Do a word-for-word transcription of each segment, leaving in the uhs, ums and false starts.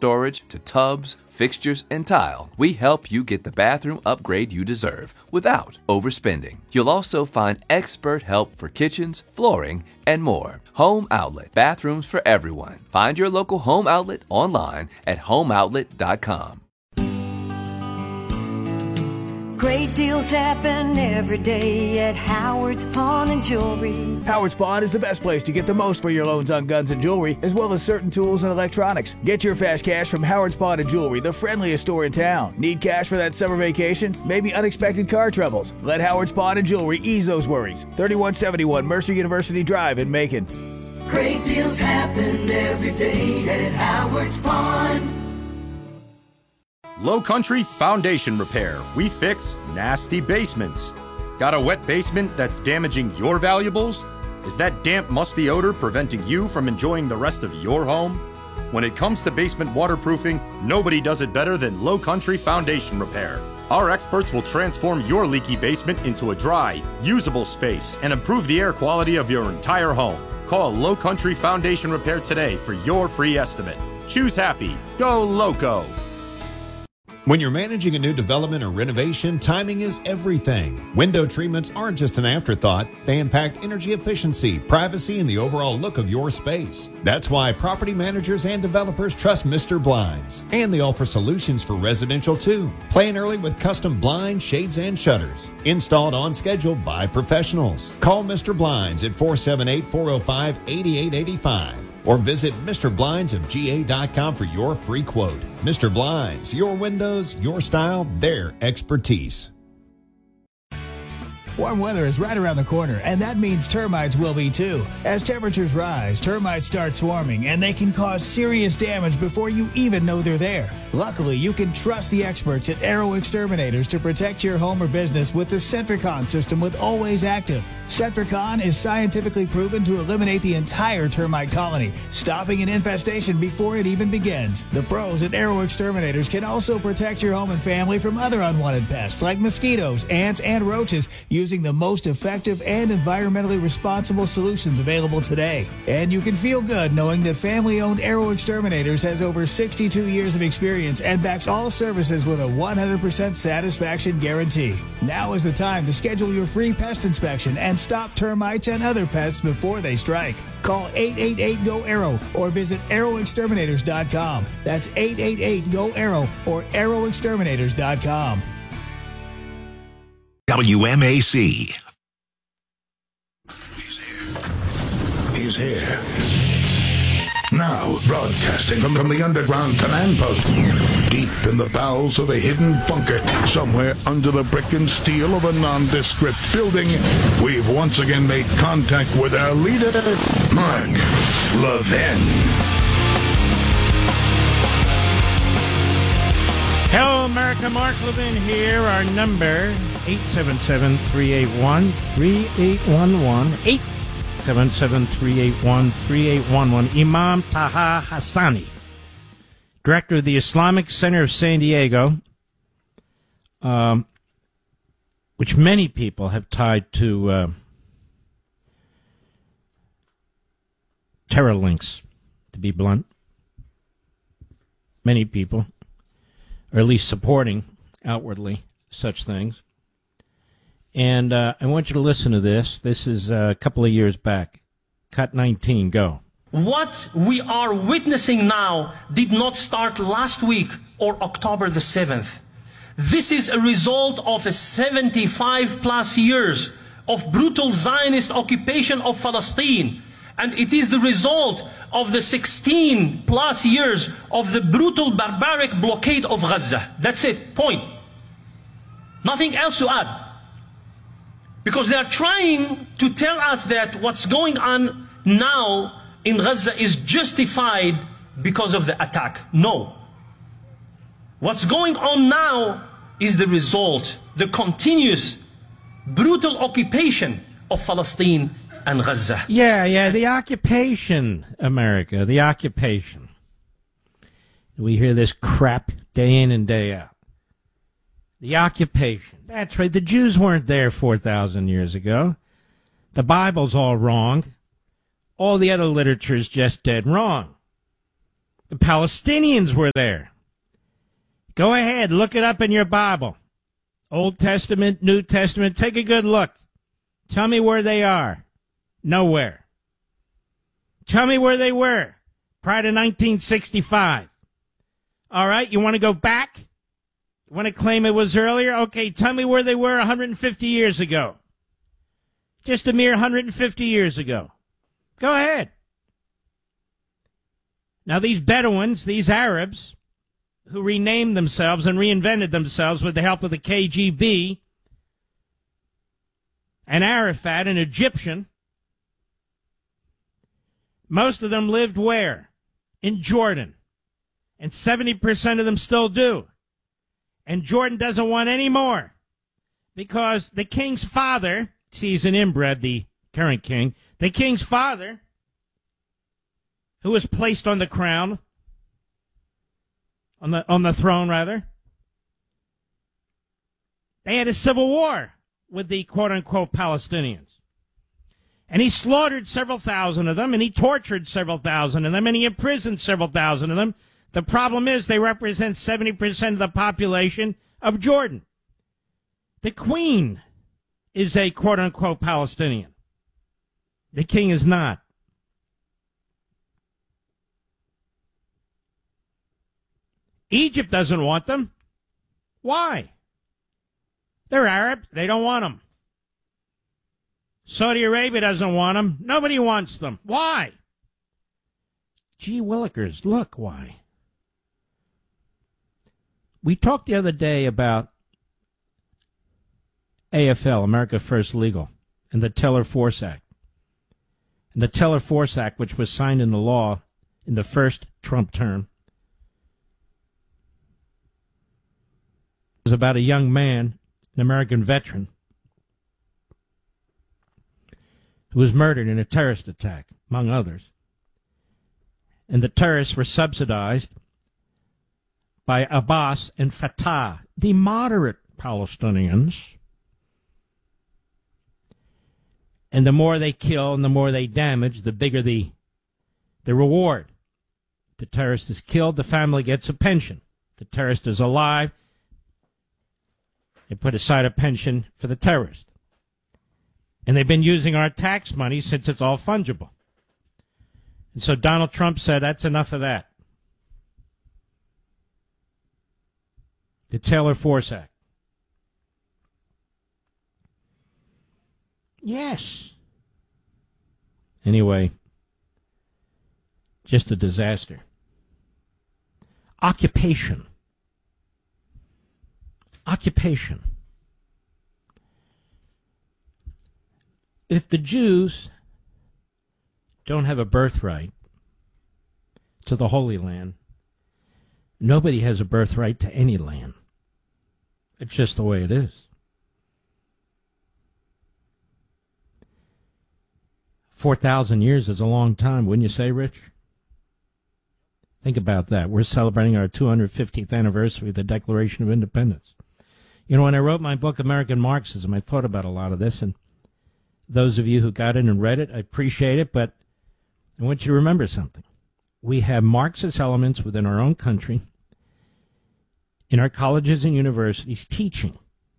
storage to tubs, fixtures, and tile, we help you get the bathroom upgrade you deserve without overspending. You'll also find expert help for kitchens, flooring, and more. Home Outlet, bathrooms for everyone. Find your local Home Outlet online at home outlet dot com. Great deals happen every day at Howard's Pawn and Jewelry. Howard's Pawn is the best place to get the most for your loans on guns and jewelry, as well as certain tools and electronics. Get your fast cash from Howard's Pawn and Jewelry, the friendliest store in town. Need cash for that summer vacation? Maybe unexpected car troubles? Let Howard's Pawn and Jewelry ease those worries. thirty-one seventy-one Mercer University Drive in Macon. Great deals happen every day at Howard's Pawn. Low Country Foundation Repair. We fix nasty basements. Got a wet basement that's damaging your valuables? Is that damp, musty odor preventing you from enjoying the rest of your home? When it comes to basement waterproofing, nobody does it better than Low Country Foundation Repair. Our experts will transform your leaky basement into a dry, usable space and improve the air quality of your entire home. Call Low Country Foundation Repair today for your free estimate. Choose happy. Go Loco. When you're managing a new development or renovation, timing is everything. Window treatments aren't just an afterthought. They impact energy efficiency, privacy, and the overall look of your space. That's why property managers and developers trust Mister Blinds. And they offer solutions for residential too. Plan early with custom blinds, shades, and shutters. Installed on schedule by professionals. Call Mister Blinds at four seven eight, four oh five, eight eight eight five. Or visit Mister Blinds of G A dot com for your free quote. Mister Blinds, your windows, your style, their expertise. Warm weather is right around the corner, and that means termites will be too. As temperatures rise, termites start swarming, and they can cause serious damage before you even know they're there. Luckily, you can trust the experts at Arrow Exterminators to protect your home or business with the Centricon system with Always Active. Centricon is scientifically proven to eliminate the entire termite colony, stopping an infestation before it even begins. The pros at Arrow Exterminators can also protect your home and family from other unwanted pests like mosquitoes, ants, and roaches using the most effective and environmentally responsible solutions available today. And you can feel good knowing that family-owned Arrow Exterminators has over sixty-two years of experience and backs all services with a one hundred percent satisfaction guarantee. Now is the time to schedule your free pest inspection and stop termites and other pests before they strike. Call eight eight eight, G O, ARROW or visit arrow exterminators dot com. That's eight eight eight, G O, ARROW or arrow exterminators dot com. W M A C. He's here. He's here. Now, broadcasting from, from the underground command post, deep in the bowels of a hidden bunker, somewhere under the brick and steel of a nondescript building, we've once again made contact with our leader, Mark Levin. Hello, America. Mark Levin here. Our number, eight seven seven, three eight one, three eight one one, eight seven seven, three eight one, three eight one one. Imam Taha Hassani, director of the Islamic Center of San Diego, um, which many people have tied to uh, terror links, to be blunt. Many people, or at least supporting outwardly such things. And uh, I want you to listen to this. This is uh, a couple of years back. Cut nineteen, go. What we are witnessing now did not start last week or October the seventh. This is a result of a seventy-five plus years of brutal Zionist occupation of Palestine. And it is the result of the sixteen plus years of the brutal barbaric blockade of Gaza. That's it, point. Nothing else to add. Because they are trying to tell us that what's going on now in Gaza is justified because of the attack. No. What's going on now is the result, the continuous brutal occupation of Palestine and Gaza. Yeah, yeah, the occupation, America, the occupation. We hear this crap day in and day out. The occupation. That's right, the Jews weren't there four thousand years ago. The Bible's all wrong. All the other literature is just dead wrong. The Palestinians were there. Go ahead, look it up in your Bible. Old Testament, New Testament, take a good look. Tell me where they are. Nowhere. Tell me where they were prior to nineteen sixty-five. All right, you want to go back? You want to claim it was earlier? Okay, tell me where they were one hundred fifty years ago. Just a mere one hundred fifty years ago. Go ahead. Now, these Bedouins, these Arabs, who renamed themselves and reinvented themselves with the help of the K G B, and Arafat, an Egyptian, most of them lived where? In Jordan. And seventy percent of them still do. And Jordan doesn't want any more. Because the king's father, see, he's an inbred, the current king, the king's father, who was placed on the crown, on the on the throne, rather, they had a civil war with the quote-unquote Palestinians. And he slaughtered several thousand of them, and he tortured several thousand of them, and he imprisoned several thousand of them. The problem is they represent seventy percent of the population of Jordan. The queen is a quote-unquote Palestinian. The king is not. Egypt doesn't want them. Why? They're Arab. They don't want them. Saudi Arabia doesn't want them. Nobody wants them. Why? Gee willikers, look why. We talked the other day about A F L, America First Legal, and the Taylor-Force Act. And the Taylor-Force Act, which was signed into law in the first Trump term, was about a young man, an American veteran, who was murdered in a terrorist attack, among others. And the terrorists were subsidized by Abbas and Fatah, the moderate Palestinians. And the more they kill and the more they damage, the bigger the, the reward. The terrorist is killed, the family gets a pension. The terrorist is alive, they put aside a pension for the terrorist. And they've been using our tax money since it's all fungible. And so Donald Trump said, that's enough of that. The Taylor-Force Act. Yes. Anyway, just a disaster. Occupation. Occupation. If the Jews don't have a birthright to the Holy Land, nobody has a birthright to any land. It's just the way it is. four thousand years is a long time, wouldn't you say, Rich? Think about that. We're celebrating our two hundred fiftieth anniversary of the Declaration of Independence. You know, when I wrote my book, American Marxism, I thought about a lot of this, and those of you who got it and read it, I appreciate it, but I want you to remember something. We have Marxist elements within our own country, in our colleges and universities, teaching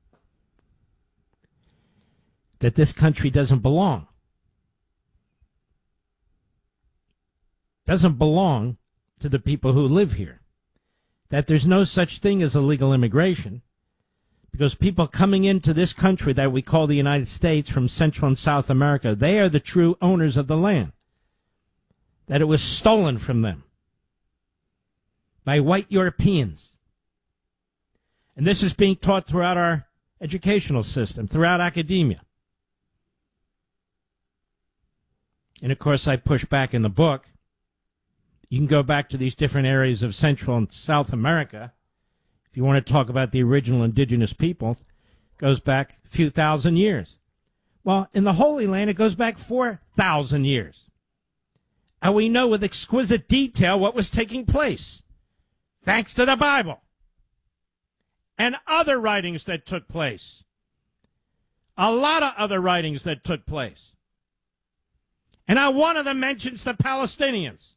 that this country doesn't belong. Doesn't belong to the people who live here. That there's no such thing as illegal immigration, because people coming into this country that we call the United States from Central and South America, they are the true owners of the land. That it was stolen from them by white Europeans. And this is being taught throughout our educational system, throughout academia. And of course, I push back in the book. You can go back to these different areas of Central and South America. If you want to talk about the original indigenous peoples, it goes back a few thousand years. Well, in the Holy Land, it goes back four thousand years. And we know with exquisite detail what was taking place, thanks to the Bible and other writings that took place. A lot of other writings that took place. And now one of them mentions the Palestinians.